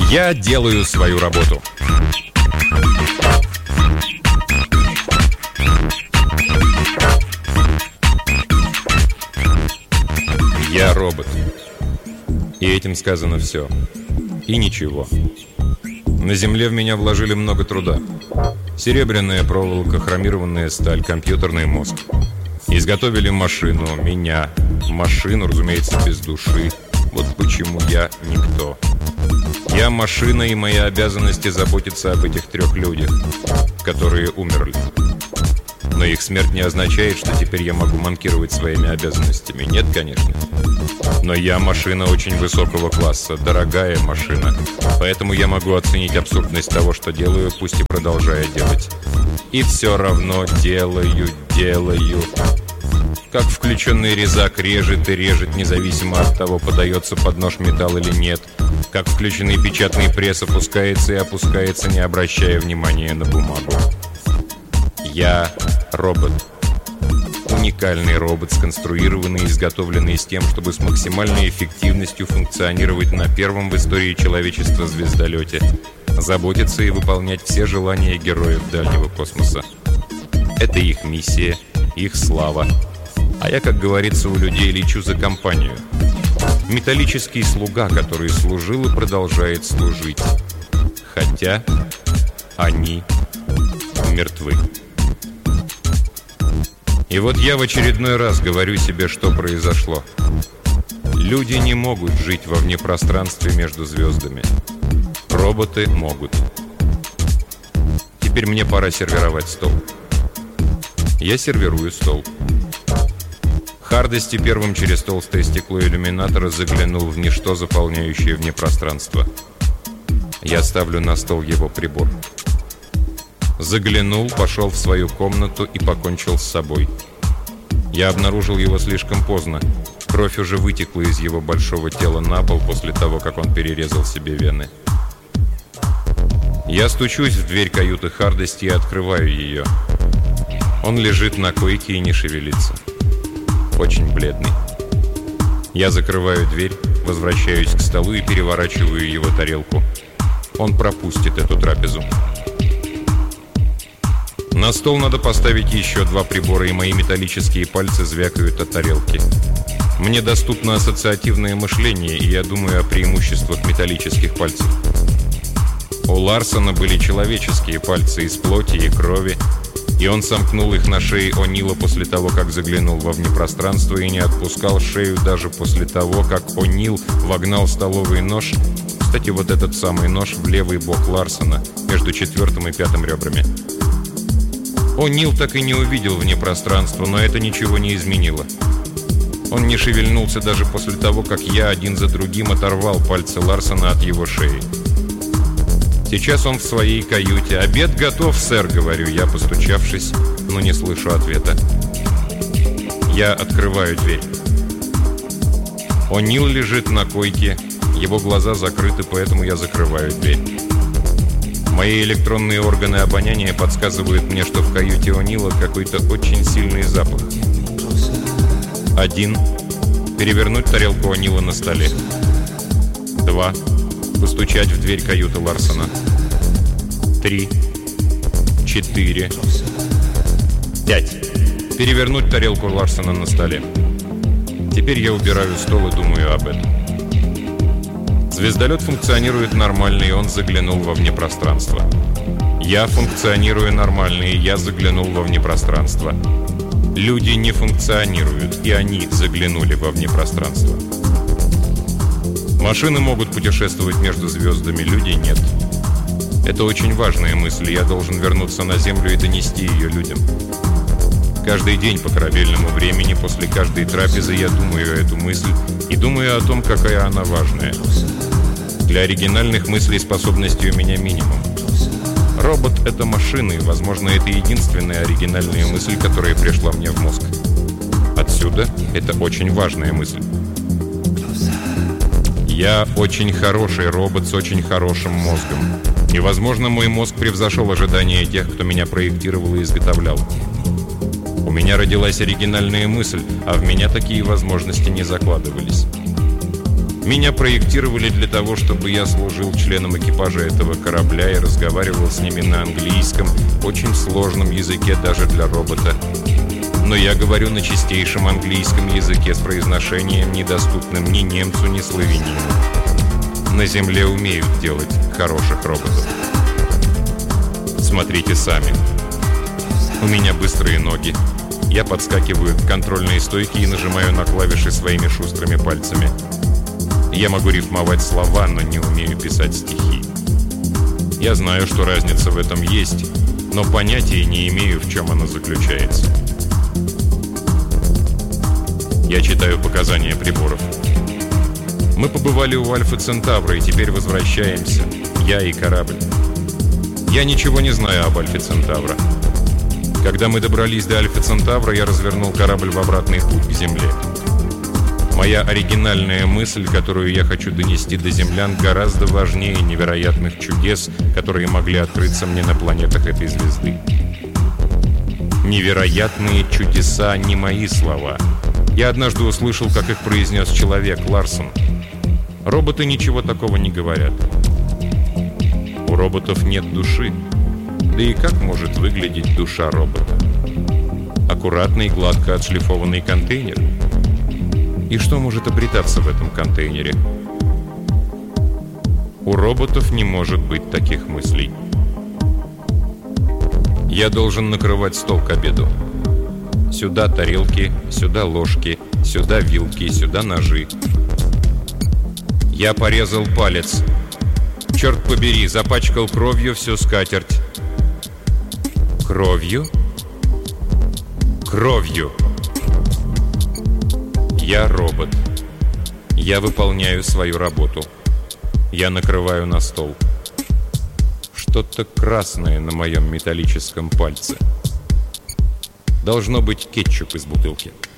Я делаю свою работу. Я робот. И этим сказано все. И ничего. На Земле в меня вложили много труда. Серебряная проволока, хромированная сталь, компьютерный мозг. Изготовили машину, меня. Машину, разумеется, без души. Вот почему я никто. Я машина, и моя обязанность заботиться об этих 3 людях, которые умерли. Но их смерть не означает, что теперь я могу манкировать своими обязанностями. Нет, конечно. Но я машина очень высокого класса, дорогая машина. Поэтому я могу оценить абсурдность того, что делаю, пусть и продолжая делать. И все равно делаю. Как включенный резак режет и режет, независимо от того, подается под нож металл или нет. Как включенный печатный пресс опускается и опускается, не обращая внимания на бумагу. Я робот. Уникальный робот, сконструированный и изготовленный с тем, чтобы с максимальной эффективностью функционировать на первом в истории человечества звездолете, заботиться и выполнять все желания героев дальнего космоса. Это их миссия, их слава. А я, как говорится, у людей лечу за компанию. Металлический слуга, который служил и продолжает служить. Хотя они мертвы. И вот я в очередной раз говорю себе, что произошло. Люди не могут жить во внепространстве между звездами. Роботы могут. Теперь мне пора сервировать стол. Я сервирую стол. Хардости первым через толстое стекло иллюминатора заглянул в ничто, заполняющее внепространство. Я ставлю на стол его прибор. Заглянул, пошел в свою комнату и покончил с собой. Я обнаружил его слишком поздно. Кровь уже вытекла из его большого тела на пол после того, как он перерезал себе вены. Я стучусь в дверь каюты Хардости и открываю ее. Он лежит на койке и не шевелится. Очень бледный. Я закрываю дверь, возвращаюсь к столу и переворачиваю его тарелку. Он пропустит эту трапезу. На стол надо поставить еще 2 прибора, и мои металлические пальцы звякают о тарелки. Мне доступно ассоциативное мышление, и я думаю о преимуществах металлических пальцев. У Ларсона были человеческие пальцы из плоти и крови, и он сомкнул их на шее О'Нила после того, как заглянул во внепространство, и не отпускал шею даже после того, как О'Нил вогнал столовый нож, кстати, вот этот самый нож, в левый бок Ларсона, между 4-м и 5-м ребрами. О'Нил так и не увидел внепространство, но это ничего не изменило. Он не шевельнулся даже после того, как я один за другим оторвал пальцы Ларсона от его шеи. Сейчас он в своей каюте. «Обед готов, сэр», — говорю я, постучавшись, но не слышу ответа. Я открываю дверь. О'Нил лежит на койке, его глаза закрыты, поэтому я закрываю дверь. Мои электронные органы обоняния подсказывают мне, что в каюте О'Нила какой-то очень сильный запах. 1. Перевернуть тарелку О'Нила на столе. 2. Постучать в дверь каюты Ларсона. 3. 4. 5. Перевернуть тарелку Ларсона на столе. Теперь я убираю стол и думаю об этом. Звездолет функционирует нормально, и он заглянул во внепространство. Я функционирую нормально, и я заглянул во внепространство. Люди не функционируют, и они заглянули во внепространство. Машины могут путешествовать между звездами, люди нет. Это очень важная мысль, я должен вернуться на Землю и донести ее людям. Каждый день по корабельному времени, после каждой трапезы я думаю эту мысль и думаю о том, какая она важная. Для оригинальных мыслей способности у меня минимум. Робот — это машина, и, возможно, это единственная оригинальная мысль, которая пришла мне в мозг. Отсюда это очень важная мысль. Я очень хороший робот с очень хорошим мозгом. И, возможно, мой мозг превзошел ожидания тех, кто меня проектировал и изготовлял. У меня родилась оригинальная мысль, а в меня такие возможности не закладывались. Меня проектировали для того, чтобы я служил членом экипажа этого корабля и разговаривал с ними на английском, очень сложном языке даже для робота. Но я говорю на чистейшем английском языке с произношением, недоступным ни немцу, ни славянину. На Земле умеют делать хороших роботов. Смотрите сами. У меня быстрые ноги. Я подскакиваю к контрольной стойке и нажимаю на клавиши своими шустрыми пальцами. Я могу рифмовать слова, но не умею писать стихи. Я знаю, что разница в этом есть, но понятия не имею, в чем она заключается. Я читаю показания приборов. Мы побывали у Альфа Центавра и теперь возвращаемся. Я и корабль. Я ничего не знаю об Альфе Центавра. Когда мы добрались до Альфа Центавра, я развернул корабль в обратный путь к Земле. Моя оригинальная мысль, которую я хочу донести до землян, гораздо важнее невероятных чудес, которые могли открыться мне на планетах этой звезды. Невероятные чудеса — не мои слова. Я однажды услышал, как их произнес человек, Ларсон. Роботы ничего такого не говорят. У роботов нет души. Да и как может выглядеть душа робота? Аккуратный, гладко отшлифованный контейнер. И что может обретаться в этом контейнере? У роботов не может быть таких мыслей. Я должен накрывать стол к обеду. Сюда тарелки, сюда ложки, сюда вилки, сюда ножи. Я порезал палец. Черт побери, запачкал кровью всю скатерть. Кровью? Кровью! Я робот. Я выполняю свою работу. Я накрываю на стол. Что-то красное на моем металлическом пальце. Должно быть кетчуп из бутылки.